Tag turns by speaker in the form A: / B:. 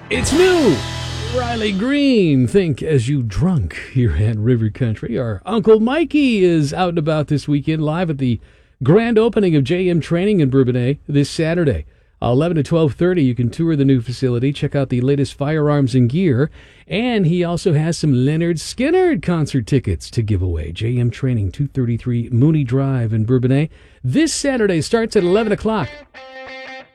A: It's new! Riley Green, think as you drunk here at River Country. Our Uncle Mikey is out and about this weekend, live at the grand opening of JM Training in Bourbonnais this Saturday. 11 to 12:30, you can tour the new facility, check out the latest firearms and gear, and he also has some Leonard Skinner concert tickets to give away. JM Training, 233 Mooney Drive in Bourbonnais. This Saturday starts at 11 o'clock.